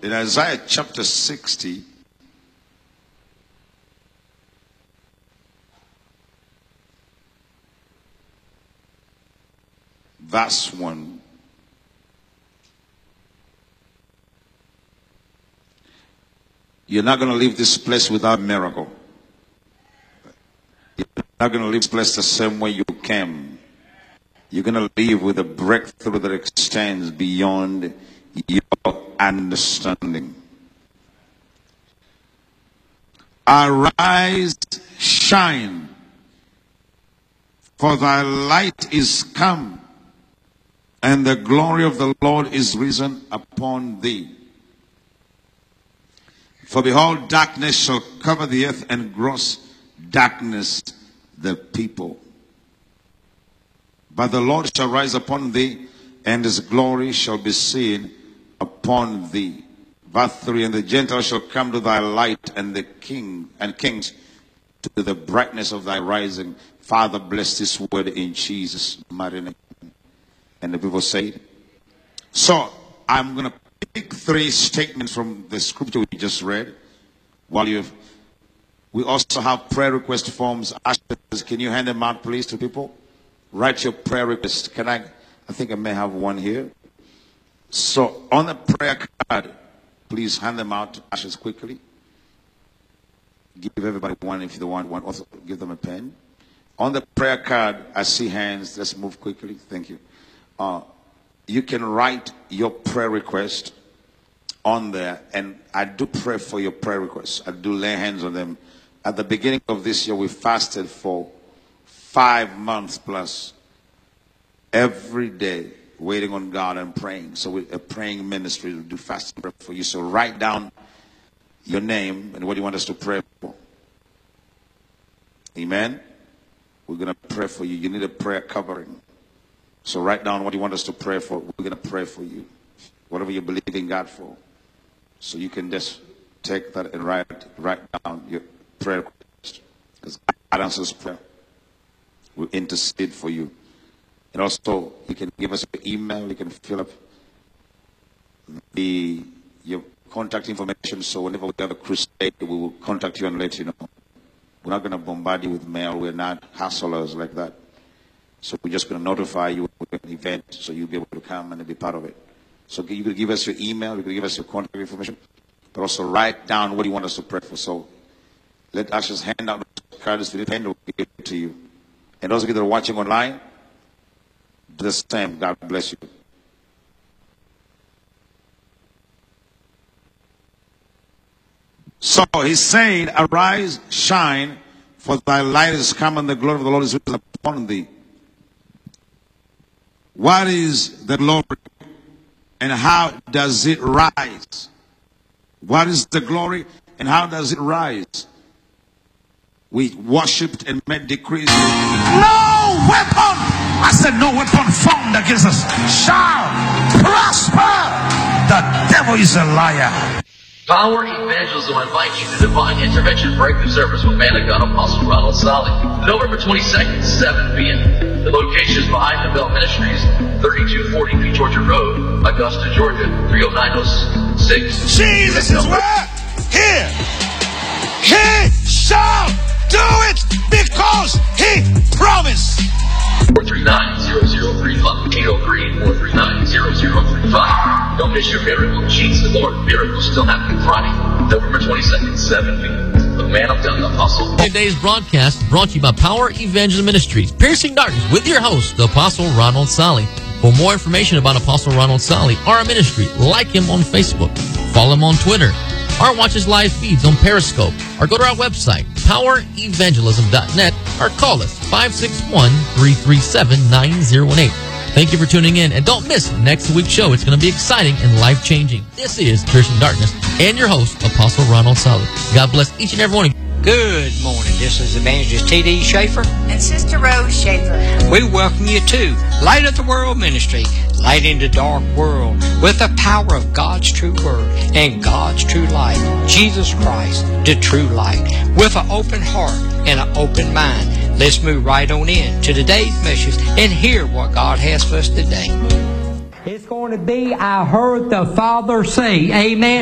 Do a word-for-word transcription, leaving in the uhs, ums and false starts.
in Isaiah chapter sixty, verse one. You're not going to leave this place without a miracle. You're not going to leave this place the same way you came. You're going to leave with a breakthrough that extends beyond your understanding. Arise, shine, for thy light is come, and the glory of the Lord is risen upon thee. For behold, darkness shall cover the earth, and gross darkness the people. But the Lord shall rise upon thee, and his glory shall be seen upon thee. Verse three, and the Gentiles shall come to thy light, and the king and kings to the brightness of thy rising. Father, bless this word in Jesus' mighty name. And the people say, so I'm going to pick three statements from the scripture we just read. While you, we also have prayer request forms. Ashes, can you hand them out, please, to people? Write your prayer request. Can I? I think I may have one here. So on the prayer card, please hand them out to Ashes quickly. Give everybody one if you want one. Also give them a pen. On the prayer card, I see hands. Let's move quickly. Thank you. Uh, you can write your prayer request on there, and I do pray for your prayer requests. I do lay hands on them. At the beginning of this year, we fasted for five months plus, every day, waiting on God and praying. So we're a praying ministry. We do fasting prayer for you. So write down your name and what you want us to pray for. Amen. We're going to pray for you. You need a prayer covering. So write down what you want us to pray for. We're going to pray for you. Whatever you believe in God for. So you can just take that and write, write down your prayer request. Because God answers prayer. We'll intercede for you. And also, you can give us your email. You can fill up the your contact information. So whenever we have a crusade, we will contact you and let you know. We're not going to bombard you with mail. We're not hustlers like that. So we're just going to notify you with an event so you'll be able to come and be part of it. So you can give us your email. You can give us your contact information. But also write down what you want us to pray for. So let us just hand out the cards to the pen. We'll give it to you. And those of you that are watching online, do the same. God bless you. So he's saying, arise, shine, for thy light is come, and the glory of the Lord is risen upon thee. What is the glory, and how does it rise? What is the glory, and how does it rise? We worshipped and made decrees. No weapon, I said no weapon formed against us shall prosper. The devil is a liar. Power Evangelism invites you to Divine Intervention Breakthrough Service with man of God Apostle Ronald Solly. November twenty-second, seven p m The location is behind the Bell Ministries, thirty-two forty P Georgia Road, Augusta, Georgia, three oh nine oh six. Jesus is where? Here. He shall do it because he promised. four three nine, zero zero three five. eight oh three, four three nine, zero zero three five. Don't miss your miracle. Jesus the Lord. Miracles still happening Friday, November twenty-second, seven p m The man of God, the Apostle. Today's broadcast brought to you by Power Evangelism Ministries, Piercing Darkness, with your host, the Apostle Ronald Solly. For more information about Apostle Ronald Solly or our ministry, like him on Facebook, follow him on Twitter, or watch his live feeds on Periscope, or go to our website, power evangelism dot net, or call us five six one, three three seven, nine zero one eight. Thank you for tuning in, and don't miss next week's show. It's going to be exciting and life-changing. This is Piercing Darkness, and your host, Apostle Ronald Solly. God bless each and every one of you. Good morning. This is Evangelist T D Schaefer and Sister Rose Schaefer. We welcome you to Light of the World Ministry, light in the dark world with the power of God's true word and God's true light, Jesus Christ, the true light, with an open heart and an open mind. Let's move right on in to today's message and hear what God has for us today. It's going to be, I heard the Father say, amen.